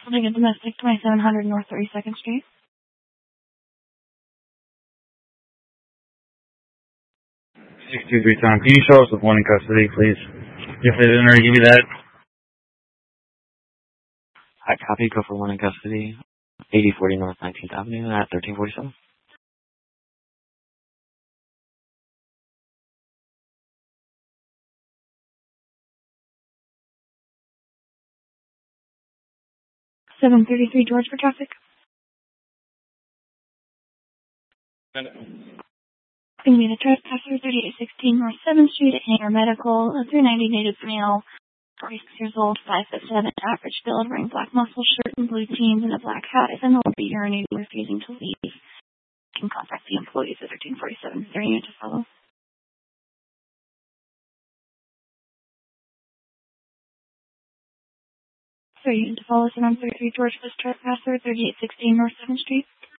Something a domestic 2700 North 32nd Street. 623 Tom. Can you show us with one in custody, please? If they didn't already give you that. I copy. Go for one in custody. 8040 North 19th Avenue at 1347. $733 George for traffic. Going to be the trespasser, 3816 North 7th Street at Hanger Medical, a 390 native male, 46 years old, 5'7", average build, wearing black muscle shirt and blue jeans and a black hat, is in the lobby urinating, refusing to leave. You can contact the employees at 1347. Is there any to follow? So you need to follow 733 George for trespasser, 3816 North 7th Street.